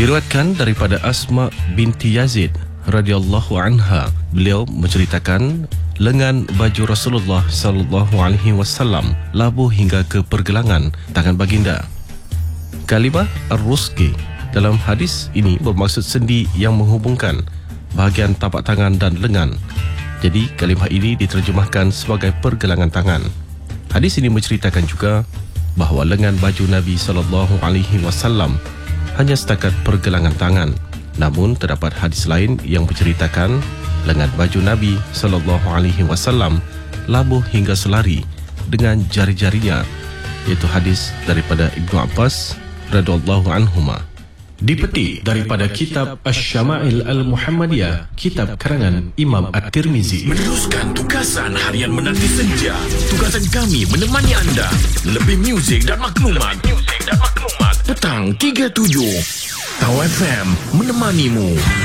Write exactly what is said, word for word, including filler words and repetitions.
Diriwayatkan daripada Asma binti Yazid radhiyallahu anha, beliau menceritakan lengan baju Rasulullah sallallahu alaihi wasallam labuh hingga ke pergelangan tangan baginda. Kalimah ar-rusqi dalam hadis ini bermaksud sendi yang menghubungkan bahagian tapak tangan dan lengan. Jadi kalimah ini diterjemahkan sebagai pergelangan tangan. Hadis ini menceritakan juga bahawa lengan baju Nabi sallallahu alaihi wasallam hanya setakat pergelangan tangan. Namun terdapat hadis lain yang menceritakan lengan baju Nabi sallallahu alaihi wasallam labuh hingga selari dengan jari-jarinya, iaitu hadis daripada Ibnu Abbas radhiyallahu anhuma. Dipetik daripada kitab Asy-Syama'il Al-Muhammadiyah, kitab karangan Imam At-Tirmizi. Meneruskan tugasan harian menanti senja. Tugasan kami menemani anda. Lebih muzik dan maklumat. Lebih muzik dan maklumat. Petang tiga puluh tujuh. Tau F M menemanimu.